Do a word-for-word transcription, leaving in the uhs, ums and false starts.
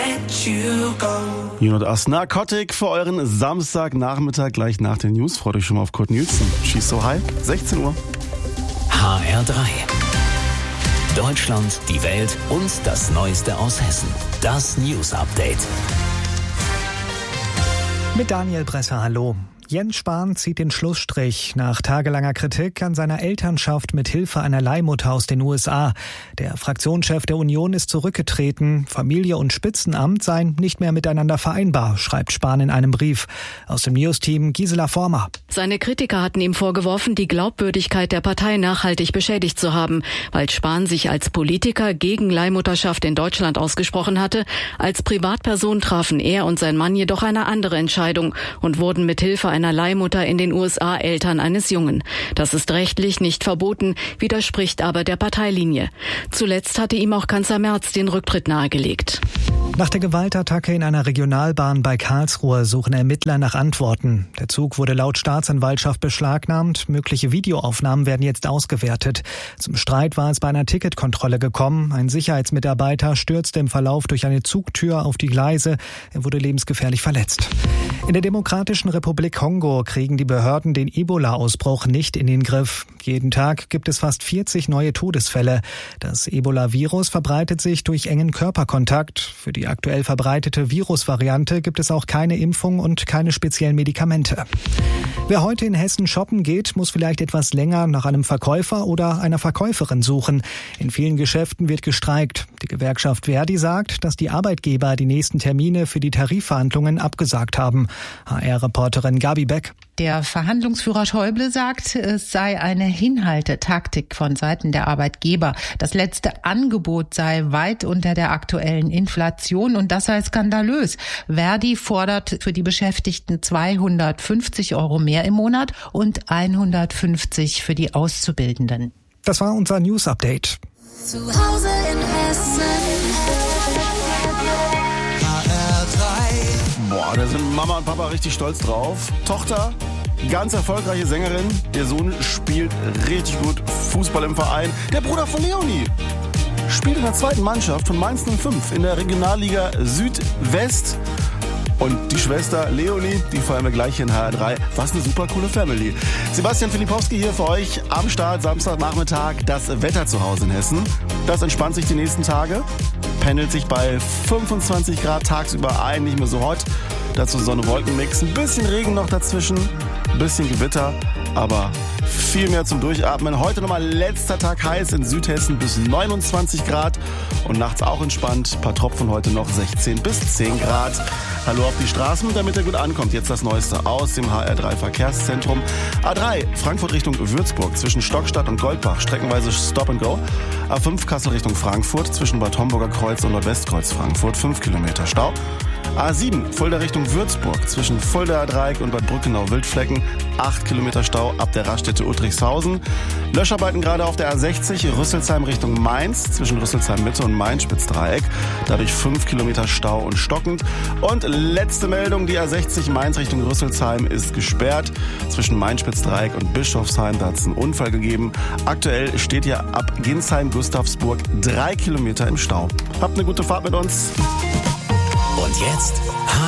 let you go. You know us. Narcotic für euren Samstagnachmittag gleich nach den News. Freut euch schon mal auf Kurt Nielsen. She's So High, sechzehn Uhr. H R drei. Deutschland, die Welt und das Neueste aus Hessen. Das News Update. Mit Daniel Bresser, hallo. Jens Spahn zieht den Schlussstrich nach tagelanger Kritik an seiner Elternschaft mit Hilfe einer Leihmutter aus den U S A. Der Fraktionschef der Union ist zurückgetreten. Familie und Spitzenamt seien nicht mehr miteinander vereinbar, schreibt Spahn in einem Brief. Aus dem News-Team Gisela Former. Seine Kritiker hatten ihm vorgeworfen, die Glaubwürdigkeit der Partei nachhaltig beschädigt zu haben, weil Spahn sich als Politiker gegen Leihmutterschaft in Deutschland ausgesprochen hatte. Als Privatperson trafen er und sein Mann jedoch eine andere Entscheidung und wurden mit Hilfe einer einer Leihmutter in den U S A Eltern eines Jungen. Das ist rechtlich nicht verboten, widerspricht aber der Parteilinie. Zuletzt hatte ihm auch Kanzler Merz den Rücktritt nahegelegt. Nach der Gewaltattacke in einer Regionalbahn bei Karlsruhe suchen Ermittler nach Antworten. Der Zug wurde laut Staatsanwaltschaft beschlagnahmt. Mögliche Videoaufnahmen werden jetzt ausgewertet. Zum Streit war es bei einer Ticketkontrolle gekommen. Ein Sicherheitsmitarbeiter stürzte im Verlauf durch eine Zugtür auf die Gleise. Er wurde lebensgefährlich verletzt. In der Demokratischen Republik Kongo kriegen die Behörden den Ebola-Ausbruch nicht in den Griff. Jeden Tag gibt es fast vierzig neue Todesfälle. Das Ebola-Virus verbreitet sich durch engen Körperkontakt. Für die aktuell verbreitete Virusvariante gibt es auch keine Impfung und keine speziellen Medikamente. Wer heute in Hessen shoppen geht, muss vielleicht etwas länger nach einem Verkäufer oder einer Verkäuferin suchen. In vielen Geschäften wird gestreikt. Die Gewerkschaft Verdi sagt, dass die Arbeitgeber die nächsten Termine für die Tarifverhandlungen abgesagt haben. H R-Reporterin Gabi Beck. Der Verhandlungsführer Schäuble sagt, es sei eine Hinhaltetaktik von Seiten der Arbeitgeber. Das letzte Angebot sei weit unter der aktuellen Inflation und das sei skandalös. Verdi fordert für die Beschäftigten zweihundertfünfzig Euro mehr im Monat und hundertfünfzig für die Auszubildenden. Das war unser News Update. Zu Hause in Hessen. H R drei. Boah, da sind Mama und Papa richtig stolz drauf. Tochter, ganz erfolgreiche Sängerin. Der Sohn spielt richtig gut Fußball im Verein. Der Bruder von Leonie spielt in der zweiten Mannschaft von Mainz null fünf in der Regionalliga Südwest. Und die Schwester Leonie, die feiern wir gleich hier in H R drei. Was eine super coole Family. Sebastian Filipowski hier für euch am Start, Samstagnachmittag. Das Wetter zu Hause in Hessen, das entspannt sich die nächsten Tage. Pendelt sich bei fünfundzwanzig Grad tagsüber ein, nicht mehr so hot. Dazu Sonne-Wolken-Mix, ein bisschen Regen noch dazwischen, ein bisschen Gewitter, aber viel mehr zum Durchatmen. Heute nochmal letzter Tag heiß in Südhessen bis neunundzwanzig Grad und nachts auch entspannt. Ein paar Tropfen heute noch sechzehn bis zehn Grad. Hallo auf die Straßen, damit er gut ankommt. Jetzt das Neueste aus dem H R drei Verkehrszentrum. A drei, Frankfurt Richtung Würzburg, zwischen Stockstadt und Goldbach, streckenweise Stop and Go. A fünf, Kassel Richtung Frankfurt, zwischen Bad Homburger Kreuz und Nordwestkreuz Frankfurt, fünf Kilometer Stau. A sieben, Fulda Richtung Würzburg, zwischen Fulda-Dreieck und Bad Brückenau-Wildflecken, acht Kilometer Stau ab der Raststätte Uttrichshausen. Löscharbeiten gerade auf der A sechzig, Rüsselsheim Richtung Mainz, zwischen Rüsselsheim-Mitte und Mainz-Spitzdreieck, dadurch fünf Kilometer Stau und stockend. Und letzte Meldung, die A sechzig Mainz Richtung Rüsselsheim ist gesperrt, zwischen Mainz-Spitzdreieck und Bischofsheim, da hat es einen Unfall gegeben. Aktuell steht hier ab Ginsheim-Gustavsburg drei Kilometer im Stau. Habt eine gute Fahrt mit uns. Und jetzt